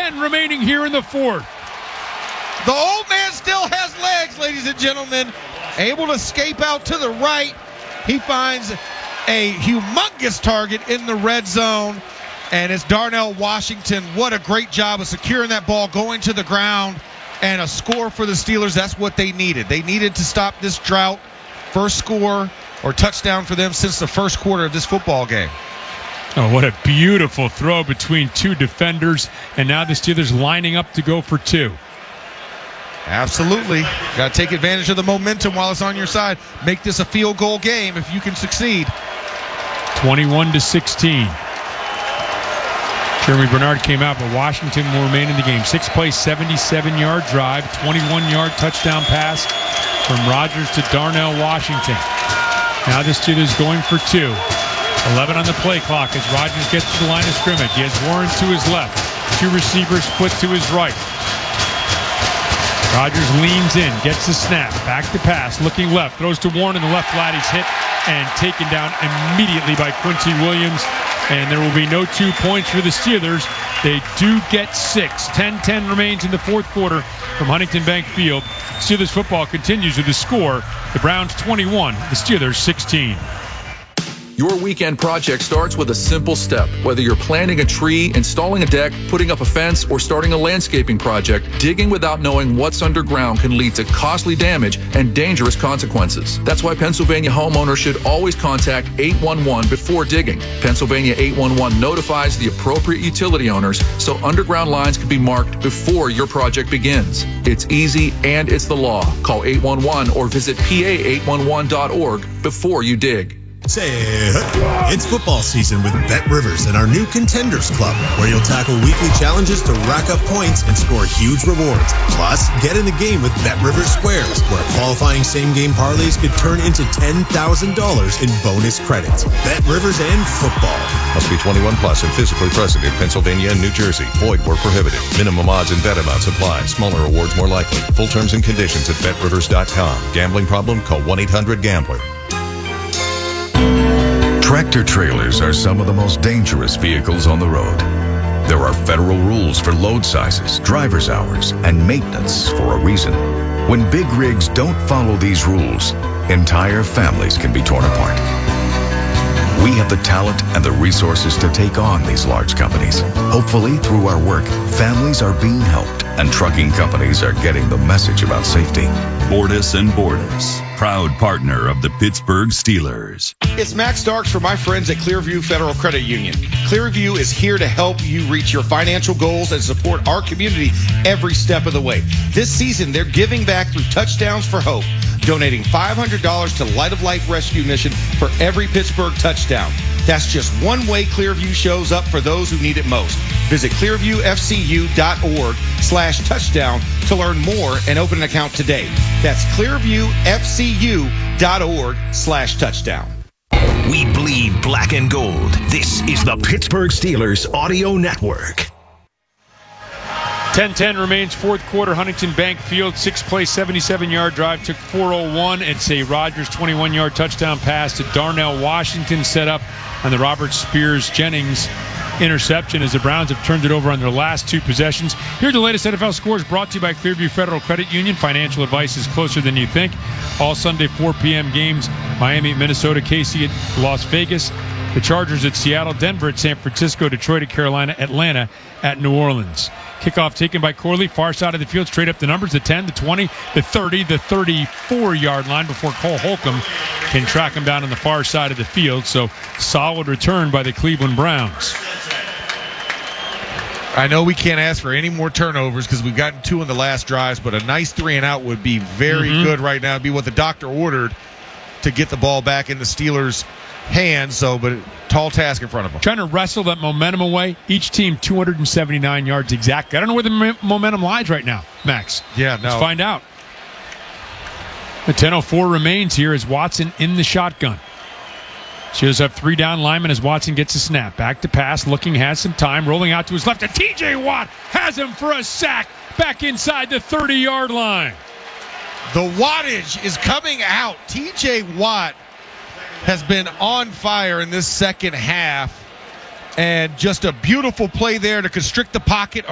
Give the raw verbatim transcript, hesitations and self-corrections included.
ten remaining here in the fourth. The old man still has legs, ladies and gentlemen. Able to escape out to the right. He finds a humongous target in the red zone. And it's Darnell Washington. What a great job of securing that ball, going to the ground, and a score for the Steelers. That's what they needed. They needed to stop this drought. First score or touchdown for them since the first quarter of this football game. Oh, what a beautiful throw between two defenders. And now the Steelers lining up to go for two. Absolutely. Got to take advantage of the momentum while it's on your side. Make this a field goal game if you can succeed. twenty-one to sixteen. Jeremy Bernard came out, but Washington will remain in the game. Six-play, seventy-seven-yard drive, twenty-one-yard touchdown pass from Rodgers to Darnell Washington. Now the Steelers going for two. eleven on the play clock as Rodgers gets to the line of scrimmage. He has Warren to his left. Two receivers split to his right. Rodgers leans in, gets the snap, back to pass, looking left, throws to Warren in the left flat. He's hit and taken down immediately by Quincy Williams, and there will be no two points for the Steelers. They do get six. ten ten remains in the fourth quarter from Huntington Bank Field. Steelers football continues with the score. The Browns twenty-one, the Steelers sixteen. Your weekend project starts with a simple step. Whether you're planting a tree, installing a deck, putting up a fence, or starting a landscaping project, digging without knowing what's underground can lead to costly damage and dangerous consequences. That's why Pennsylvania homeowners should always contact eight one one before digging. Pennsylvania eight one one notifies the appropriate utility owners so underground lines can be marked before your project begins. It's easy and it's the law. Call eight one one or visit P A eight one one dot org before you dig. Say, it's football season with Bet Rivers and our new Contenders Club, where you'll tackle weekly challenges to rack up points and score huge rewards. Plus, get in the game with Bet Rivers Squares, where qualifying same-game parlays could turn into ten thousand dollars in bonus credits. Bet Rivers and football. Must be twenty-one plus and physically present in Pennsylvania and New Jersey. Void where prohibited. Minimum odds and bet amounts apply. Smaller awards more likely. Full terms and conditions at bet rivers dot com. Gambling problem? Call one eight hundred gambler. Tractor trailers are some of the most dangerous vehicles on the road. There are federal rules for load sizes, driver's hours, and maintenance for a reason. When big rigs don't follow these rules, entire families can be torn apart. We have the talent and the resources to take on these large companies. Hopefully, through our work, families are being helped and trucking companies are getting the message about safety. Bordas and Bordas, proud partner of the Pittsburgh Steelers. It's Max Starks for my friends at Clearview Federal Credit Union. Clearview is here to help you reach your financial goals and support our community every step of the way. This season, they're giving back through Touchdowns for Hope, donating five hundred dollars to Light of Life Rescue Mission for every Pittsburgh touchdown. That's just one way Clearview shows up for those who need it most. Visit clearviewfcu.org slash touchdown to learn more and open an account today. That's clearviewfcu.org slash touchdown. We bleed black and gold. This is the Pittsburgh Steelers Audio Network. ten ten remains fourth quarter. Huntington Bank Field, six-play, seventy-seven-yard drive. Took four oh one. It's a Rodgers twenty-one-yard touchdown pass to Darnell Washington, set up on the Robert Spears-Jennings interception as the Browns have turned it over on their last two possessions. Here are the latest N F L scores brought to you by Clearview Federal Credit Union. Financial advice is closer than you think. All Sunday four p.m. games, Miami at Minnesota, K C at Las Vegas, the Chargers at Seattle, Denver at San Francisco, Detroit at Carolina, Atlanta at New Orleans. Kickoff taken by Corley, far side of the field, straight up the numbers, the ten, the twenty, the thirty, the thirty-four-yard line before Cole Holcomb can track him down on the far side of the field. So solid return by the Cleveland Browns. I know we can't ask for any more turnovers because we've gotten two in the last drives, but a nice three and out would be very mm-hmm. good right now. It'd be what the doctor ordered to get the ball back in the Steelers' hands. So, but tall task in front of them. Trying to wrestle that momentum away. Each team two hundred seventy-nine yards exactly. I don't know where the mo- momentum lies right now, Max. Yeah, no. Let's find out. The ten oh four remains here as Watson in the shotgun. Steelers have three down linemen as Watson gets a snap. Back to pass, looking, has some time, rolling out to his left. And T J Watt has him for a sack back inside the thirty-yard line. The wattage is coming out. T J Watt has been on fire in this second half. And just a beautiful play there to constrict the pocket